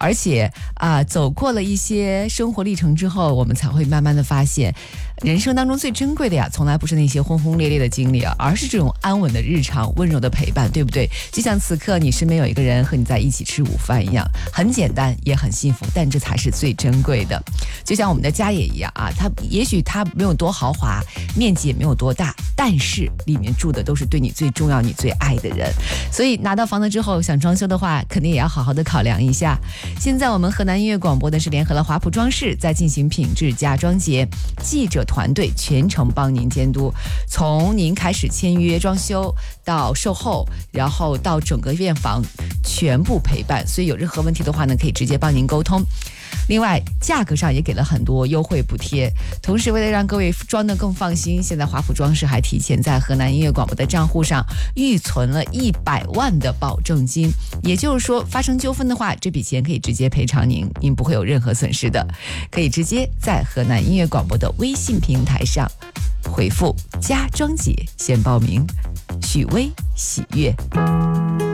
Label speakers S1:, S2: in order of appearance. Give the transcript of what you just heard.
S1: 而且走过了一些生活历程之后，我们才会慢慢的发现，人生当中最珍贵的呀，从来不是那些轰轰烈烈的经历啊，而是这种安稳的日常，温柔的陪伴，对不对？就像此刻你身边有一个人和你在一起吃午饭一样，很简单也很幸福，但这才是最珍贵的。就像我们的家也一样啊，也许它没有多豪华，面积也没有多大，但是里面住的都是对你最重要、你最爱的人。所以拿到房子之后想装修的话，肯定也要好好的考量一下。现在我们河南音乐广播的是联合了华普装饰在进行品质家装节，记者团队全程帮您监督，从您开始签约装修到售后，然后到整个院房全部陪伴，所以有任何问题的话呢，可以直接帮您沟通。另外价格上也给了很多优惠补贴，同时为了让各位装得更放心，现在华普装饰还提前在河南音乐广播的账户上预存了100万的保证金，也就是说发生纠纷的话，这笔钱可以直接赔偿您，您不会有任何损失的。可以直接在河南音乐广播的微信平台上回复家装节先报名，许巍喜悦。